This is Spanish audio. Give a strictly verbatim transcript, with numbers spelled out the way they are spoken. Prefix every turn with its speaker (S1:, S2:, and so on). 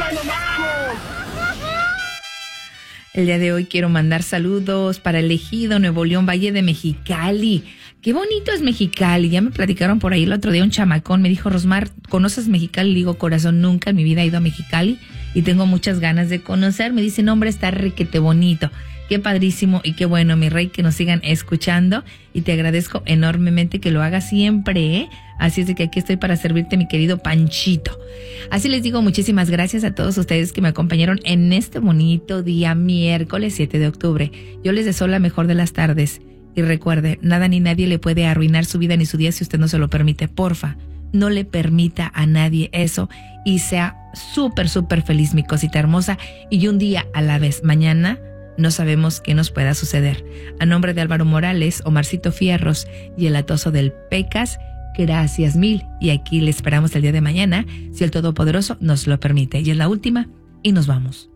S1: El día de hoy quiero mandar saludos para el Ejido, Nuevo León, Valle de Mexicali. Qué bonito es Mexicali. Ya me platicaron por ahí el otro día un chamacón. Me dijo, Rosmar, ¿conoces Mexicali? Le digo, corazón, nunca en mi vida he ido a Mexicali y tengo muchas ganas de conocer. Me dice, no, hombre, está requete bonito. Qué padrísimo y qué bueno, mi rey, que nos sigan escuchando. Y te agradezco enormemente que lo hagas siempre, ¿eh? Así es de que aquí estoy para servirte, mi querido Panchito. Así les digo, muchísimas gracias a todos ustedes que me acompañaron en este bonito día, miércoles siete de octubre. Yo les deseo la mejor de las tardes. Y recuerde, nada ni nadie le puede arruinar su vida ni su día si usted no se lo permite. Porfa, no le permita a nadie eso y sea súper, súper feliz, mi cosita hermosa. Y un día a la vez. Mañana no sabemos qué nos pueda suceder. A nombre de Álvaro Morales, Omarcito Fierros y el Atoso del Pecas, gracias mil. Y aquí le esperamos el día de mañana, si el Todopoderoso nos lo permite. Y es la última y nos vamos.